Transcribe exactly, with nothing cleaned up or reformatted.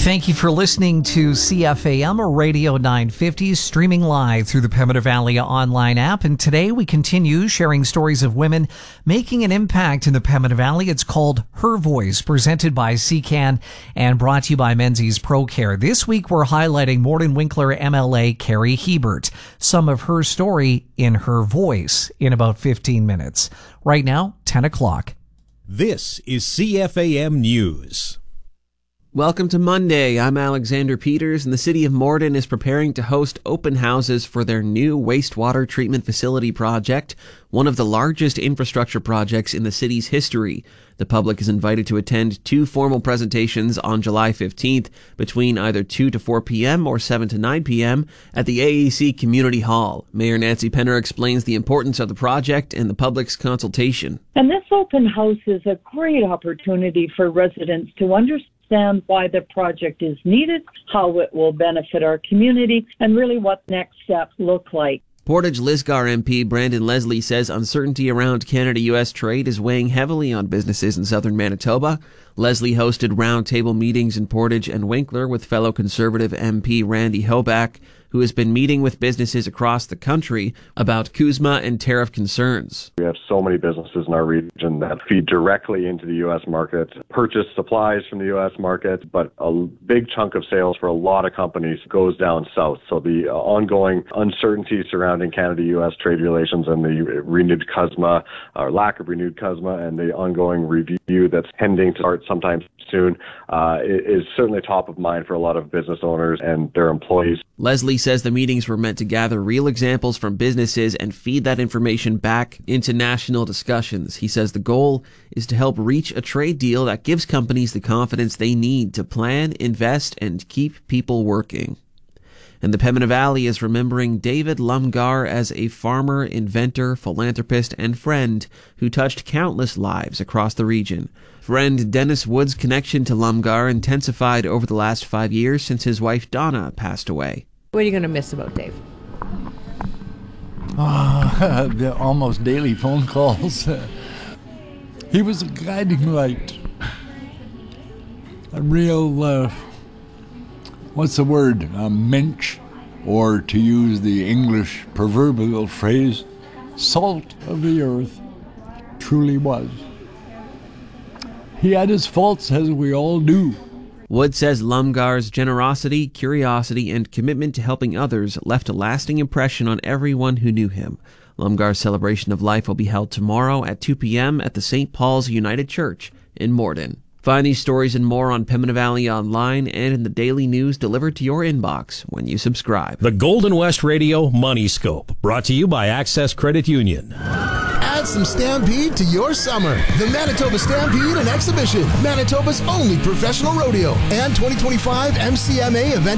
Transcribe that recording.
Thank you for listening to C F A M Radio nine fifty, streaming live through the Pembina Valley online app. And today we continue sharing stories of women making an impact in the Pembina Valley. It's called Her Voice, presented by C C A N and brought to you by Menzies ProCare. This week we're highlighting Morden-Winkler M L A Carrie Hebert, some of her story in her voice in about fifteen minutes. Right now, ten o'clock. This is C F A M News. Welcome to Monday. I'm Alexander Peters, and the City of Morden is preparing to host open houses for their new wastewater treatment facility project, one of the largest infrastructure projects in the city's history. The public is invited to attend two formal presentations on July fifteenth between either two to four p.m. or seven to nine p.m. at the A A C Community Hall. Mayor Nancy Penner explains the importance of the project and the public's consultation. And this open house is a great opportunity for residents to understand why the project is needed, how it will benefit our community, and really what next steps look like. Portage-Lisgar M P Brandon Leslie says uncertainty around Canada-U S trade is weighing heavily on businesses in southern Manitoba. Leslie hosted roundtable meetings in Portage and Winkler with fellow Conservative M P Randy Hoback, who has been meeting with businesses across the country about CUSMA and tariff concerns. We have so many businesses in our region that feed directly into the U S market, purchase supplies from the U S market, but a big chunk of sales for a lot of companies goes down south. So the ongoing uncertainty surrounding Canada-U S trade relations and the renewed CUSMA, or lack of renewed CUSMA, and the ongoing review that's pending to start sometime soon uh, is certainly top of mind for a lot of business owners and their employees. Leslie says the meetings were meant to gather real examples from businesses and feed that information back into national discussions. He says the goal is to help reach a trade deal that gives companies the confidence they need to plan, invest, and keep people working. And the Pembina Valley is remembering David Lumgar as a farmer, inventor, philanthropist, and friend who touched countless lives across the region. Friend Dennis Wood's connection to Lumgar intensified over the last five years since his wife Donna passed away. What are you going to miss about Dave? Uh, the almost daily phone calls. He was a guiding light. A real, uh, what's the word, a mensch, or to use the English proverbial phrase, salt of the earth, truly was. He had his faults, as we all do. Wood says Lumgar's generosity, curiosity, and commitment to helping others left a lasting impression on everyone who knew him. Lumgar's celebration of life will be held tomorrow at two p.m. at the Saint Paul's United Church in Morden. Find these stories and more on Pembina Valley Online and in the daily news delivered to your inbox when you subscribe. The Golden West Radio Money Scope, brought to you by Access Credit Union. Add some Stampede to your summer. The Manitoba Stampede and Exhibition, Manitoba's only professional rodeo, and twenty twenty-five M C M A event